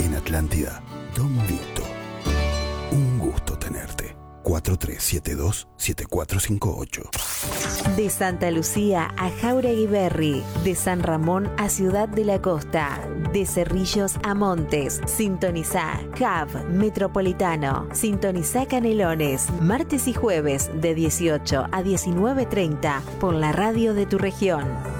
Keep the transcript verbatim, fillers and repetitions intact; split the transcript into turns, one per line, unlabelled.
En Atlántida, Don Vito. Un gusto tenerte. cuatro tres siete dos, siete cuatro cinco ocho.
De Santa Lucía a Jáuregui Berry, de San Ramón a Ciudad de la Costa, de Cerrillos a Montes, sintonizá Hub Metropolitano, sintonizá Canelones, martes y jueves de dieciocho a diecinueve treinta por la radio de tu región.